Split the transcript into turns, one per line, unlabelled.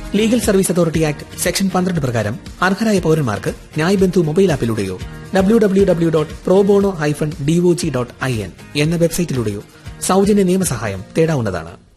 Legal service authority act section 12 പ്രകാരം അർഹരായ പൌരന്മാർക്ക് ന്യായ് ബന്ധു മൊബൈൽ ആപ്പിലൂടെയോ www.probono-dog.in എന്ന വെബ്സൈറ്റിലൂടെയോ സൌജന്യ നിയമസഹായം തേടാവുന്നതാണ്.